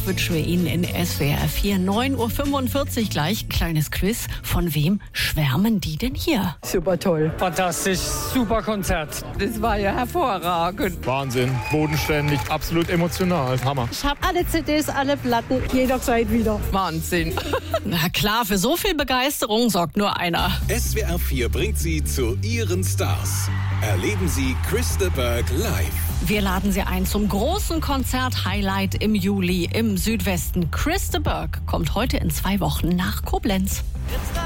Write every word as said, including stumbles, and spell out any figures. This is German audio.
wünschen wir Ihnen in S W R vier. neun Uhr fünfundvierzig gleich, kleines Quiz. Von wem schwärmen die denn hier? Super toll. Fantastisch, super Konzert. Das war ja hervorragend. Wahnsinn, bodenständig, absolut emotional, Hammer. Ich habe alle C Ds, alle Platten, jederzeit wieder. Wahnsinn. Na klar, für so viel Begeisterung sorgt nur einer. S W R vier bringt Sie zu Ihren Stars. Erleben Sie Chris de Burgh live. Wir laden Sie ein zum großen Konzert-Highlight im Juli im Südwesten. Chris de Burgh kommt heute in zwei Wochen nach Koblenz.